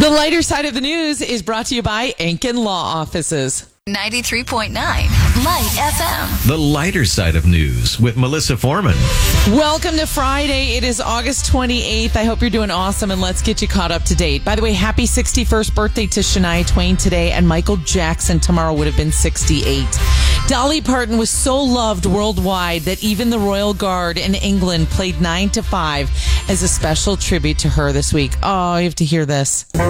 The lighter side of the news is brought to you by Ankin Law Offices. 93.9 Light FM. The lighter side of news with Melissa Foreman. Welcome to Friday. It is August 28th. I hope you're doing awesome, and let's get you caught up to date. By the way, happy 61st birthday to Shania Twain today, and Michael Jackson tomorrow would have been 68. Dolly Parton was so loved worldwide that even the Royal Guard in England played 9 to 5 as a special tribute to her this week. Oh, you have to hear this.